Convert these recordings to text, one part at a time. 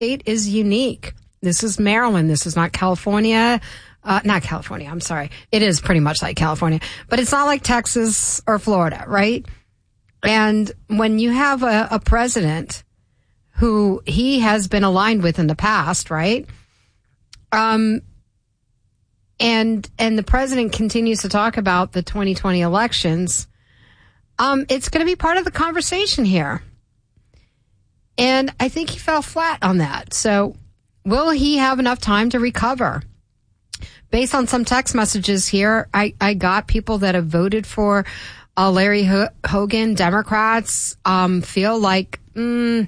state is unique. This is Maryland. This is not California. Not California. I'm sorry. It is pretty much like California, but it's not like Texas or Florida, right? And when you have a president who he has been aligned with in the past, right? And the president continues to talk about the 2020 elections. It's going to be part of the conversation here. And I think he fell flat on that. So will he have enough time to recover? Based on some text messages here, I got people that have voted for Larry Hogan. Democrats feel like they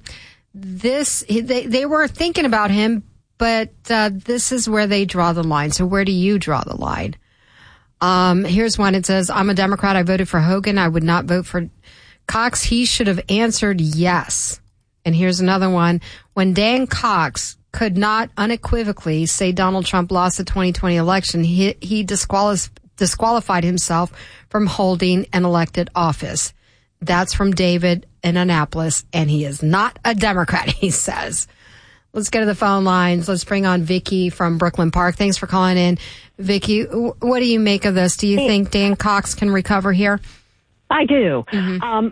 were thinking about him, but this is where they draw the line. So where do you draw the line? Here's one. It says, I'm a Democrat. I voted for Hogan. I would not vote for Cox. He should have answered yes. And here's another one. When Dan Cox could not unequivocally say Donald Trump lost the 2020 election, he disqualified himself from holding an elected office. That's from David in Annapolis, and he is not a Democrat, he says. Let's go to the phone lines. Let's bring on Vicky from Brooklyn Park. Thanks for calling in. Vicky, what do you make of this? Do you think Dan Cox can recover here? I do. Mm-hmm.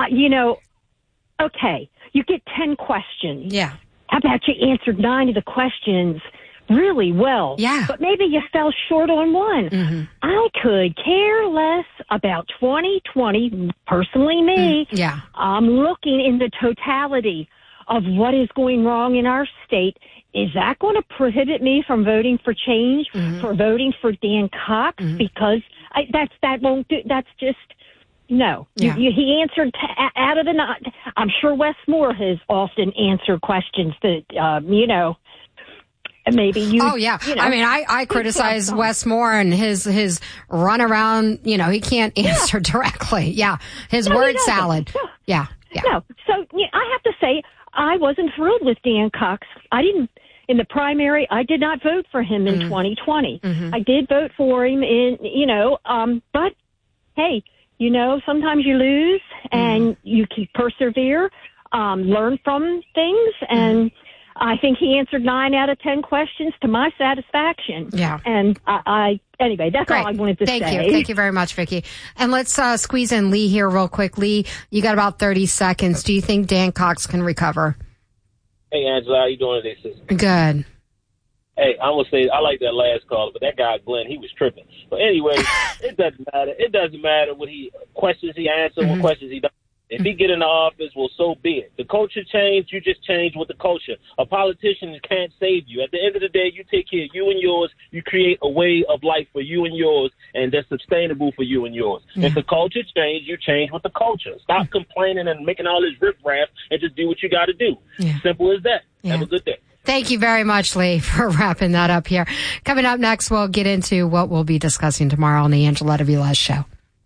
Okay, you get 10 questions. Yeah. How about you answered 9 of the questions really well? Yeah. But maybe you fell short on one. Mm-hmm. I could care less about 2020, personally me. Yeah. I'm looking in the totality of what is going wrong in our state. Is that going to prohibit me from voting for change, for voting for Dan Cox? Because that's just... No. Yeah. He answered out of the night. I'm sure Wes Moore has often answered questions that, maybe you... Oh, yeah. I mean, I criticize Wes Moore and his run around, he can't answer directly. Yeah. His word salad. No. Yeah. No. So I have to say, I wasn't thrilled with Dan Cox. In the primary, I did not vote for him in 2020. I did vote for him but hey, sometimes you lose and you can persevere, learn from things. And I think he answered 9 out of 10 questions to my satisfaction. Yeah. And anyway, that's Great. all I wanted to say. Thank you very much, Vicky. And let's squeeze in Lee here real quick. Lee, you got about 30 seconds. Do you think Dan Cox can recover? Hey, Angela, how you doing today, sister? Good. Hey, I'm going to say, I like that last caller, but that guy, Glenn, he was tripping. But anyway, it doesn't matter. It doesn't matter what questions he answers, what questions he doesn't. If he get in the office, well, so be it. The culture changed, you just change with the culture. A politician can't save you. At the end of the day, you take care of you and yours. You create a way of life for you and yours, and that's sustainable for you and yours. If the culture changed, you change with the culture. Stop complaining and making all this riffraff and just do what you got to do. Simple as that. Have a good day. Thank you very much, Lee, for wrapping that up here. Coming up next, we'll get into what we'll be discussing tomorrow on the Angela Velez Show.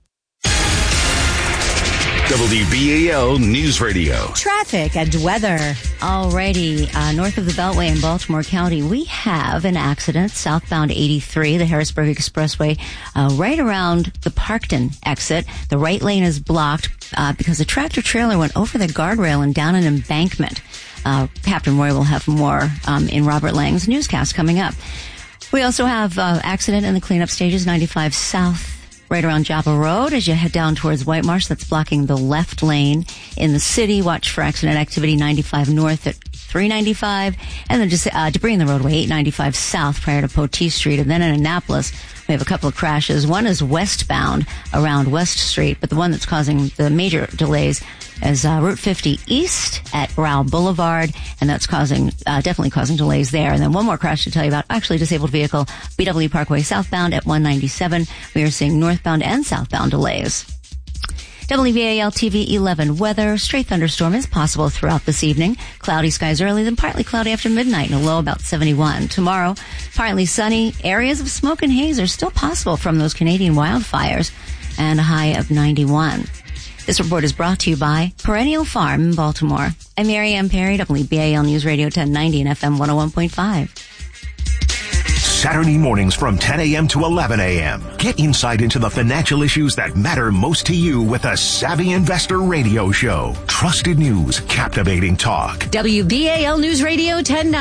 WBAL News Radio. Traffic and weather. Alrighty, north of the Beltway in Baltimore County, we have an accident southbound 83, the Harrisburg Expressway, right around the Parkton exit. The right lane is blocked because a tractor trailer went over the guardrail and down an embankment. Captain Roy will have more in Robert Lang's newscast coming up. We also have accident in the cleanup stages, 95 South, right around Joppa Road as you head down towards White Marsh. That's blocking the left lane in the city. Watch for accident activity 95 North at 395. And then just debris in the roadway, 895 South prior to Poteet Street. And then in Annapolis, we have a couple of crashes. One is westbound around West Street, but the one that's causing the major delays is Route 50 East at Rowell Boulevard, and that's definitely causing delays there. And then one more crash to tell you about, actually disabled vehicle, BW Parkway southbound at 197. We are seeing northbound and southbound delays. WVAL TV 11 weather. Stray thunderstorm is possible throughout this evening. Cloudy skies early, then partly cloudy after midnight and a low about 71. Tomorrow, partly sunny. Areas of smoke and haze are still possible from those Canadian wildfires and a high of 91. This report is brought to you by Perennial Farm in Baltimore. I'm Mary Ann Perry, WBAL News Radio 1090 and FM 101.5. Saturday mornings from 10 a.m. to 11 a.m. Get insight into the financial issues that matter most to you with a Savvy Investor Radio Show. Trusted news, captivating talk. WBAL News Radio 1090.